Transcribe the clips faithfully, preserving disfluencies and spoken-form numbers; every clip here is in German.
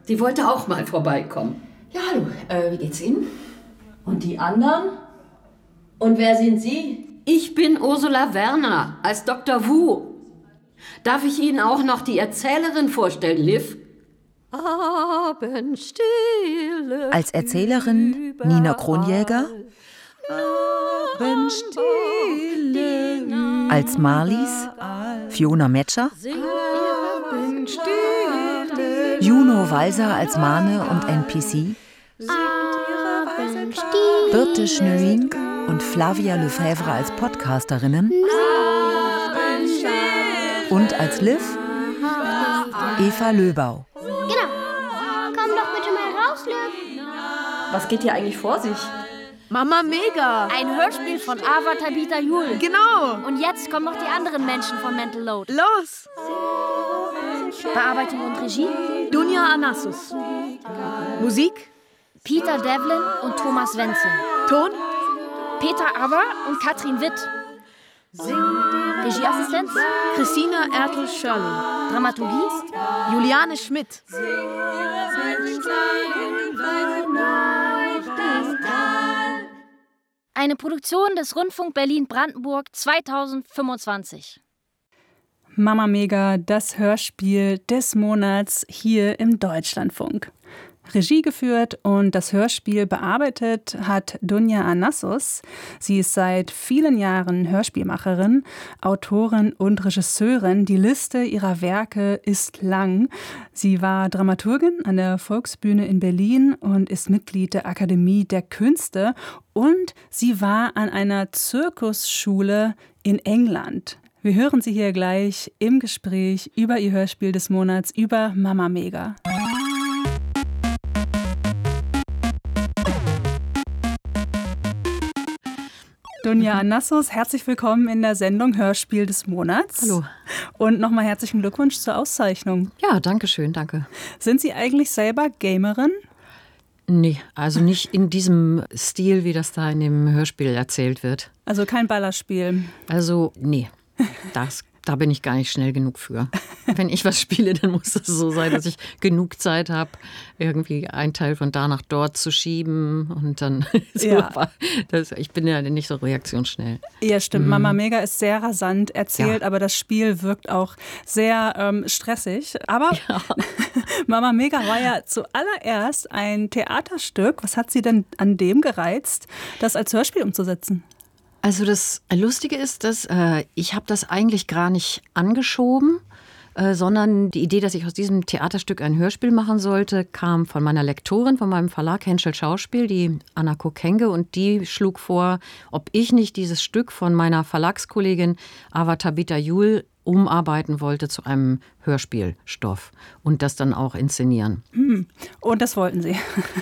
Sie wollte auch mal vorbeikommen. Ja, hallo. Äh, wie geht's Ihnen? Und die anderen? Und wer sind Sie? Ich bin Ursula Werner als Doktor Wu. Darf ich Ihnen auch noch die Erzählerin vorstellen, Liv? Abendstille. Als Erzählerin Nina Kronjäger. Abendstille. Als Marlies Fiona Metscher. Juno Walser als Mane und N P C. Birte Schnöing und Flavia Lefebvre als Podcasterinnen. Und als Liv Eva Löbau. Genau. Komm doch bitte mal raus, Liv. Was geht hier eigentlich vor sich? Mama Mega. Ein Hörspiel von Ava Tabita Jul. Genau. Und jetzt kommen noch die anderen Menschen von Mental Load. Los. Bearbeitung und Regie Dunja Anassus. Musik Peter Devlin und Thomas Wenzel. Ton Peter Awer und Katrin Witt. Regieassistenz Christina Ertel-Schörling. Dramaturgie Juliane Schmidt. Eine Produktion des Rundfunk Berlin-Brandenburg zweitausendfünfundzwanzig. Mama Mega, das Hörspiel des Monats hier im Deutschlandfunk. Regie geführt und das Hörspiel bearbeitet hat Dunja Anassus. Sie ist seit vielen Jahren Hörspielmacherin, Autorin und Regisseurin. Die Liste ihrer Werke ist lang. Sie war Dramaturgin an der Volksbühne in Berlin und ist Mitglied der Akademie der Künste. Und sie war an einer Zirkusschule in England. Wir hören sie hier gleich im Gespräch über ihr Hörspiel des Monats, über Mama Mega. Dunja Anassus, herzlich willkommen in der Sendung Hörspiel des Monats. Hallo. Und nochmal herzlichen Glückwunsch zur Auszeichnung. Ja, danke schön, danke. Sind Sie eigentlich selber Gamerin? Nee, also nicht in diesem Stil, wie das da in dem Hörspiel erzählt wird. Also kein Ballerspiel? Also, nee, das Da bin ich gar nicht schnell genug für. Wenn ich was spiele, dann muss es so sein, dass ich genug Zeit habe, irgendwie einen Teil von da nach dort zu schieben. Und dann so. Ja. Das, ich bin ja nicht so reaktionsschnell. Ja, stimmt. Mhm. Mama Mega ist sehr rasant erzählt, ja. Aber das Spiel wirkt auch sehr ähm, stressig. Aber ja. Mama Mega war ja zuallererst ein Theaterstück. Was hat Sie denn an dem gereizt, das als Hörspiel umzusetzen? Also das Lustige ist, dass äh, ich habe das eigentlich gar nicht angeschoben, äh, sondern die Idee, dass ich aus diesem Theaterstück ein Hörspiel machen sollte, kam von meiner Lektorin, von meinem Verlag Henschel Schauspiel, die Anna Kokenge, und die schlug vor, ob ich nicht dieses Stück von meiner Verlagskollegin Ava Tabita Jul umarbeiten wollte zu einem Hörspielstoff und das dann auch inszenieren. Und das wollten Sie?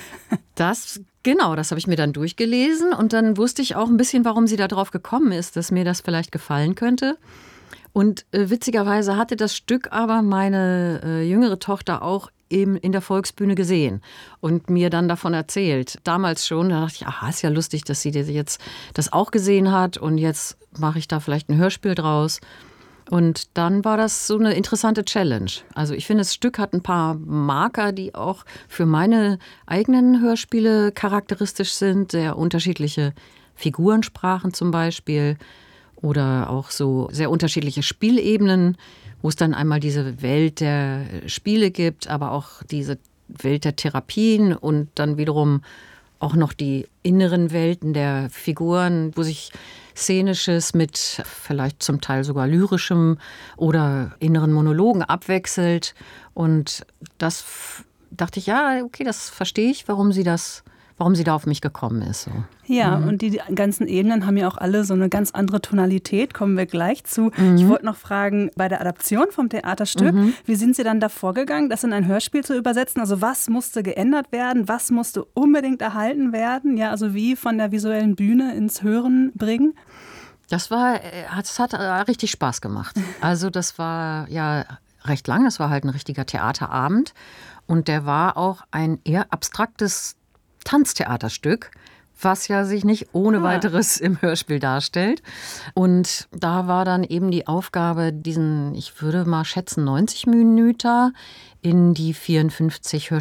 Das, genau, das habe ich mir dann durchgelesen und dann wusste ich auch ein bisschen, warum sie da drauf gekommen ist, dass mir das vielleicht gefallen könnte. Und äh, witzigerweise hatte das Stück aber meine äh, jüngere Tochter auch eben in der Volksbühne gesehen und mir dann davon erzählt. Damals schon, da dachte ich, aha, ist ja lustig, dass sie jetzt das auch gesehen hat und jetzt mache ich da vielleicht ein Hörspiel draus. Und dann war das so eine interessante Challenge. Also ich finde, das Stück hat ein paar Marker, die auch für meine eigenen Hörspiele charakteristisch sind. Sehr unterschiedliche Figurensprachen zum Beispiel oder auch so sehr unterschiedliche Spielebenen, wo es dann einmal diese Welt der Spiele gibt, aber auch diese Welt der Therapien und dann wiederum auch noch die inneren Welten der Figuren, wo sich Szenisches mit vielleicht zum Teil sogar lyrischem oder inneren Monologen abwechselt. Und das f- dachte ich, ja, okay, das verstehe ich, warum sie das, warum sie da auf mich gekommen ist. So. Ja, mhm. Und die ganzen Ebenen haben ja auch alle so eine ganz andere Tonalität, kommen wir gleich zu. Mhm. Ich wollte noch fragen, bei der Adaption vom Theaterstück, mhm. wie sind Sie dann da vorgegangen, das in ein Hörspiel zu übersetzen? Also was musste geändert werden, was musste unbedingt erhalten werden? Ja, also wie von der visuellen Bühne ins Hören bringen? Das war, das hat richtig Spaß gemacht. Also das war ja recht lang, das war halt ein richtiger Theaterabend und der war auch ein eher abstraktes Tanztheaterstück, was ja sich nicht ohne ah. weiteres im Hörspiel darstellt. Und da war dann eben die Aufgabe, diesen, ich würde mal schätzen, neunzig Minuten in die vierundfünfzig